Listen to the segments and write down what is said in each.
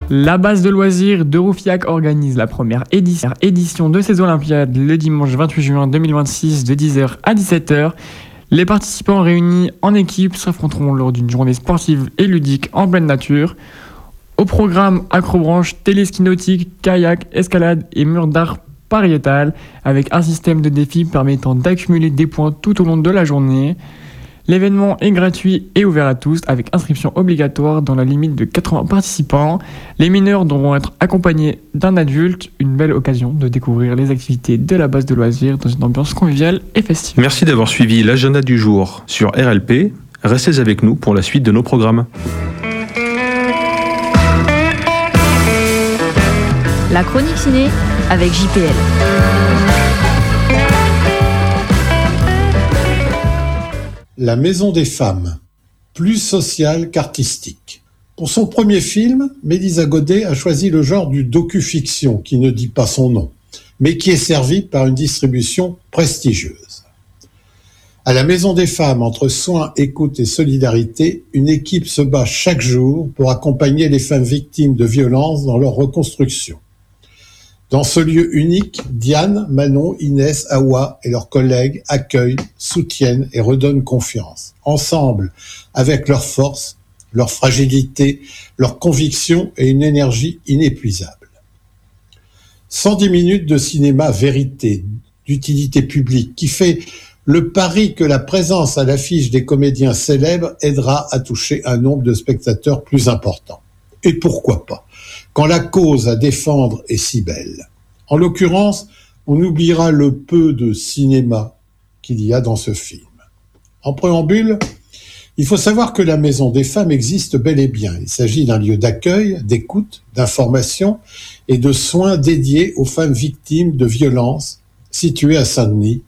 La base de loisirs de Roufiac organise la première édition de ces Olympiades le dimanche 28 juin 2026 de 10h à 17h. Les participants réunis en équipe s'affronteront lors d'une journée sportive et ludique en pleine nature. Au programme acrobranche, téléski nautique, kayak, escalade et mur d'art pariétal avec un système de défis permettant d'accumuler des points tout au long de la journée. L'événement est gratuit et ouvert à tous avec inscription obligatoire dans la limite de 80 participants. Les mineurs devront être accompagnés d'un adulte, une belle occasion de découvrir les activités de la base de loisirs dans une ambiance conviviale et festive. Merci d'avoir suivi l'agenda du jour sur RLP. Restez avec nous pour la suite de nos programmes. La chronique ciné avec JPL. La Maison des Femmes, plus sociale qu'artistique. Pour son premier film, Mélisa Godet a choisi le genre du docu-fiction qui ne dit pas son nom, mais qui est servi par une distribution prestigieuse. À la Maison des Femmes, entre soins, écoute et solidarité, une équipe se bat chaque jour pour accompagner les femmes victimes de violences dans leur reconstruction. Dans ce lieu unique, Diane, Manon, Inès, Awa et leurs collègues accueillent, soutiennent et redonnent confiance. Ensemble, avec leur force, leur fragilité, leur conviction et une énergie inépuisable. 110 minutes de cinéma vérité, d'utilité publique, qui fait le pari que la présence à l'affiche des comédiens célèbres aidera à toucher un nombre de spectateurs plus important. Et pourquoi pas, quand la cause à défendre est si belle. En l'occurrence, on oubliera le peu de cinéma qu'il y a dans ce film. En préambule, il faut savoir que la Maison des Femmes existe bel et bien. Il s'agit d'un lieu d'accueil, d'écoute, d'information et de soins dédiés aux femmes victimes de violences situé à Saint-Denis,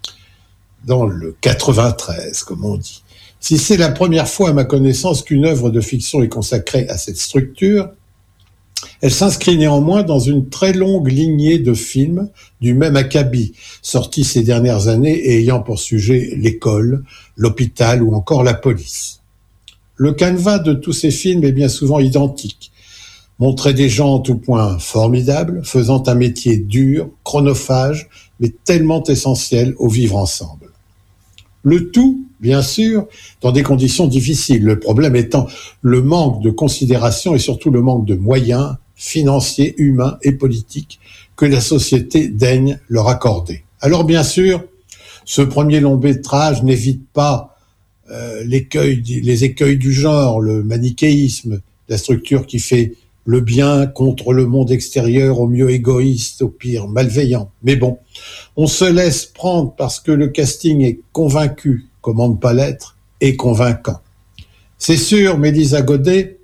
dans le 93, comme on dit. Si c'est la première fois à ma connaissance qu'une œuvre de fiction est consacrée à cette structure, elle s'inscrit néanmoins dans une très longue lignée de films du même acabit, sortis ces dernières années et ayant pour sujet l'école, l'hôpital ou encore la police. Le canevas de tous ces films est bien souvent identique. Montrer des gens en tout point formidables, faisant un métier dur, chronophage, mais tellement essentiel au vivre ensemble. Le tout, bien sûr, dans des conditions difficiles. Le problème étant le manque de considération et surtout le manque de moyens financiers, humains et politiques que la société daigne leur accorder. Alors bien sûr, ce premier long métrage n'évite pas les écueils du genre, le manichéisme, la structure qui fait le bien contre le monde extérieur, au mieux égoïste, au pire malveillant. Mais bon, on se laisse prendre parce que le casting est convaincu, comment ne pas l'être, et convaincant. C'est sûr, Mélisa Godet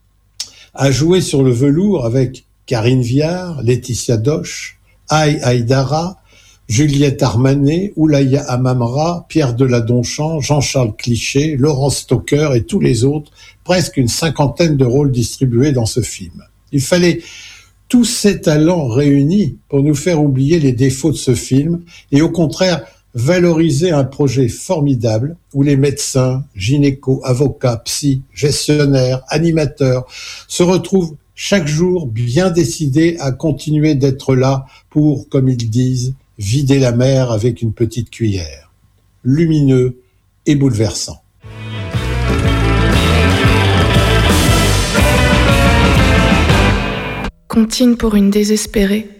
a joué sur le velours avec Karine Viard, Laetitia Doche, Aïe Aïdara, Juliette Armanet, Oulaya Amamra, Pierre Deladonchamp, Jean-Charles Cliché, Laurence Stocker et tous les autres, presque une cinquantaine de rôles distribués dans ce film. Il fallait tous ces talents réunis pour nous faire oublier les défauts de ce film et au contraire valoriser un projet formidable où les médecins, gynécos, avocats, psy, gestionnaires, animateurs se retrouvent chaque jour bien décidés à continuer d'être là pour, comme ils disent, vider la mer avec une petite cuillère. Lumineux et bouleversant. Comptine pour une désespérée,